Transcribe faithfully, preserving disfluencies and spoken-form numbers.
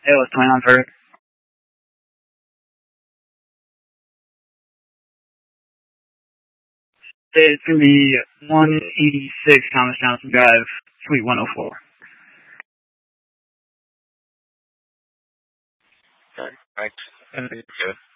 It was twenty-nine thirty. It's going to be one eighty-six Thomas Johnson Drive, Suite one oh four. Okay, thanks. Good.